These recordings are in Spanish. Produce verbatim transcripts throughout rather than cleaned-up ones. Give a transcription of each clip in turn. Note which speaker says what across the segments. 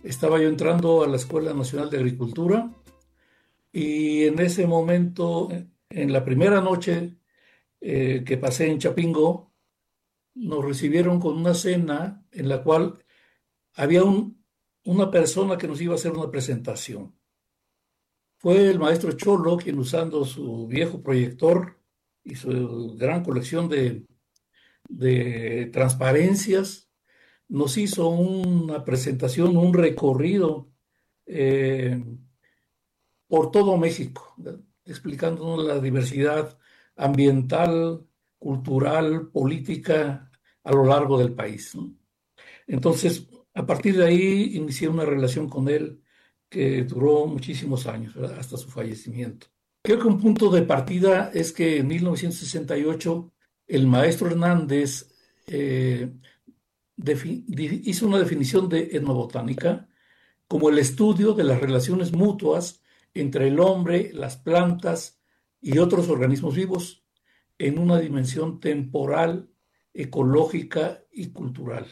Speaker 1: Estaba yo entrando a la Escuela Nacional de Agricultura y en ese momento, en la primera noche eh, que pasé en Chapingo, nos recibieron con una cena en la cual había un- una persona que nos iba a hacer una presentación. Fue el maestro Cholo quien, usando su viejo proyector y su gran colección de, de transparencias, nos hizo una presentación, un recorrido eh, por todo México, ¿verdad? Explicándonos la diversidad ambiental, cultural, política a lo largo del país, ¿no? Entonces, a partir de ahí inicié una relación con él que duró muchísimos años, ¿verdad? Hasta su fallecimiento. Creo que un punto de partida es que en mil novecientos sesenta y ocho el maestro Hernández eh, defi- di- hizo una definición de etnobotánica como el estudio de las relaciones mutuas entre el hombre, las plantas y otros organismos vivos en una dimensión temporal, ecológica y cultural.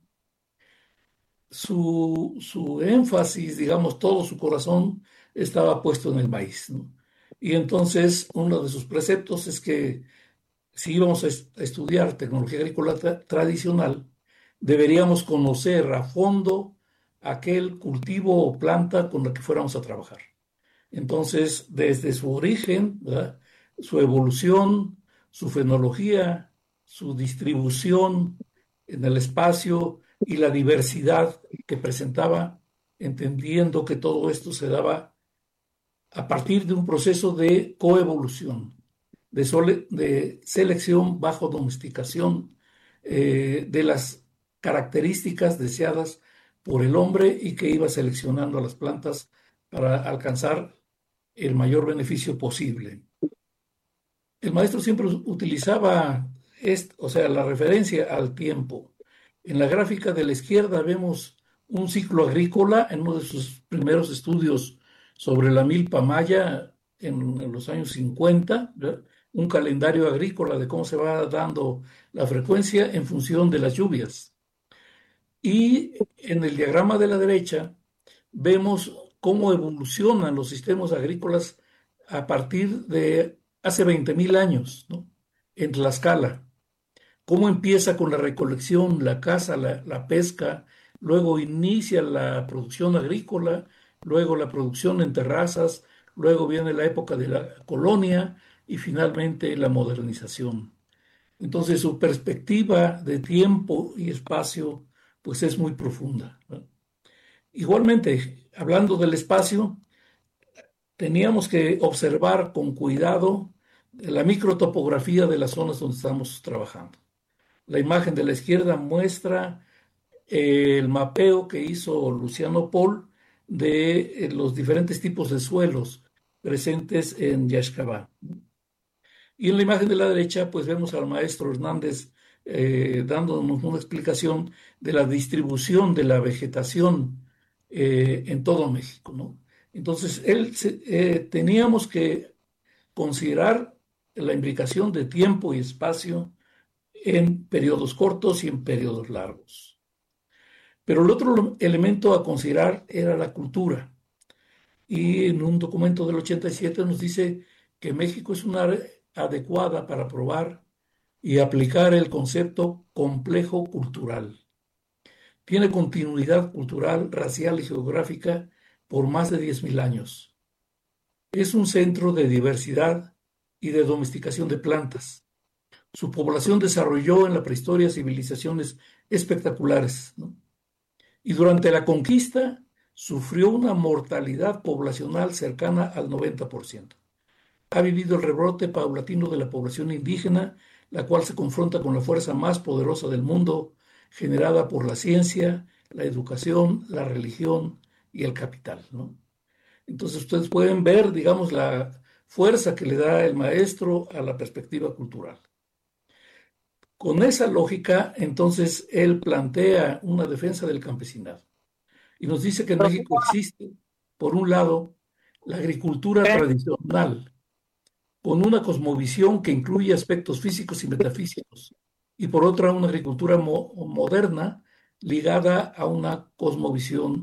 Speaker 1: Su, su énfasis, digamos, todo su corazón estaba puesto en el maíz, ¿no? Y entonces uno de sus preceptos es que si íbamos a, est- a estudiar tecnología agrícola tra- tradicional, deberíamos conocer a fondo aquel cultivo o planta con la que fuéramos a trabajar. Entonces, desde su origen, ¿verdad? Su evolución, su fenología, su distribución en el espacio y la diversidad que presentaba, entendiendo que todo esto se daba a partir de un proceso de coevolución, de, sole- de selección bajo domesticación eh, de las características deseadas por el hombre y que iba seleccionando a las plantas para alcanzar el mayor beneficio posible. El maestro siempre utilizaba, est- o sea, la referencia al tiempo. En la gráfica de la izquierda vemos un ciclo agrícola en uno de sus primeros estudios sobre la milpa maya en, en los años cincuenta, ¿verdad? Un calendario agrícola de cómo se va dando la frecuencia en función de las lluvias. Y en el diagrama de la derecha vemos cómo evolucionan los sistemas agrícolas a partir de hace veinte mil años, ¿no? En Tlaxcala. Cómo empieza con la recolección, la caza, la, la pesca, luego inicia la producción agrícola, luego la producción en terrazas, luego viene la época de la colonia y finalmente la modernización. Entonces su perspectiva de tiempo y espacio pues es muy profunda, ¿no? Igualmente, hablando del espacio, teníamos que observar con cuidado la microtopografía de las zonas donde estamos trabajando. La imagen de la izquierda muestra eh, el mapeo que hizo Luciano Paul de eh, los diferentes tipos de suelos presentes en Yaxcabá. Y en la imagen de la derecha, pues vemos al maestro Hernández eh, dándonos una explicación de la distribución de la vegetación eh, en todo México, ¿no? Entonces, él se- eh, teníamos que considerar la implicación de tiempo y espacio en periodos cortos y en periodos largos. Pero el otro elemento a considerar era la cultura. Y en un documento del ochenta y siete nos dice que México es una área adecuada para probar y aplicar el concepto complejo cultural. Tiene continuidad cultural, racial y geográfica por más de diez mil años. Es un centro de diversidad y de domesticación de plantas. Su población desarrolló en la prehistoria civilizaciones espectaculares, ¿no? Y durante la conquista sufrió una mortalidad poblacional cercana al noventa por ciento. Ha vivido el rebrote paulatino de la población indígena, la cual se confronta con la fuerza más poderosa del mundo, generada por la ciencia, la educación, la religión y el capital, ¿no? Entonces ustedes pueden ver, digamos, la fuerza que le da el maestro a la perspectiva cultural. Con esa lógica, entonces, él plantea una defensa del campesinado y nos dice que en México existe, por un lado, la agricultura tradicional, con una cosmovisión que incluye aspectos físicos y metafísicos, y por otra, una agricultura mo moderna ligada a una cosmovisión